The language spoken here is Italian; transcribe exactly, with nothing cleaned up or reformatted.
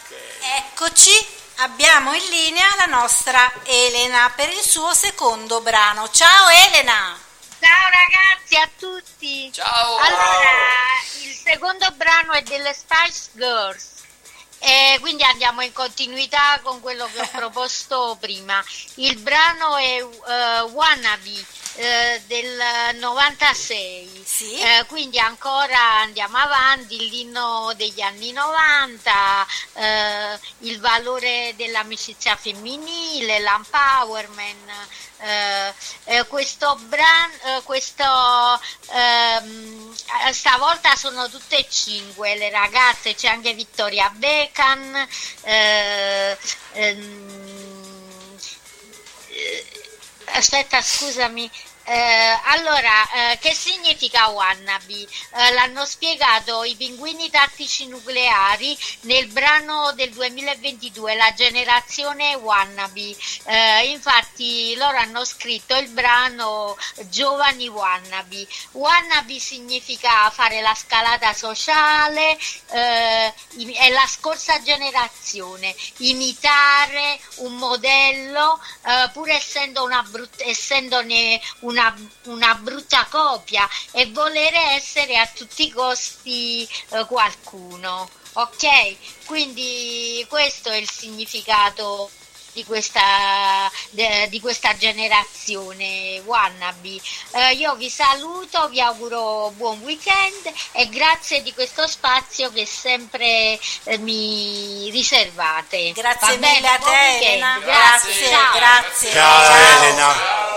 Eccoci, abbiamo in linea la nostra Elena per il suo secondo brano. Ciao Elena! Ciao ragazzi, a tutti! Ciao! Allora, il secondo brano è delle Spice Girls. E quindi andiamo in continuità con quello che ho proposto prima. Il brano è uh, Wannabe uh, del novantasei, sì. uh, quindi ancora andiamo avanti, l'inno degli anni novanta, uh, il valore dell'amicizia femminile, l'empowerment. Uh, uh, questo brano, uh, questo uh, stavolta sono tutte e cinque le ragazze, c'è anche Victoria Beckham, uh, um, aspetta scusami. Eh, allora, eh, che significa Wannabe? Eh, l'hanno spiegato i pinguini tattici nucleari nel brano del duemilaventidue, la generazione Wannabe. Eh, infatti loro hanno scritto il brano Giovani Wannabe. Wannabe significa fare la scalata sociale, eh, è la scorsa generazione, imitare un modello, eh, pur essendo una brutta, essendone una Una, una brutta copia e volere essere a tutti i costi eh, qualcuno, ok? Quindi questo è il significato di questa, de, di questa generazione Wannabe. Eh, io vi saluto, vi auguro buon weekend e grazie di questo spazio che sempre eh, mi riservate. Grazie Va mille bene? a te Buon weekend. Elena, Grazie, grazie, ciao. grazie. Ciao, Ciao. Elena.